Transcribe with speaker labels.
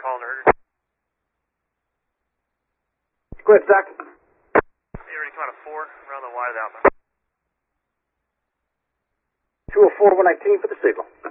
Speaker 1: calling her.
Speaker 2: Go ahead, Zach.
Speaker 1: Hey, ready, come out of 4, around the wide outbound.
Speaker 2: 204-119 for the signal.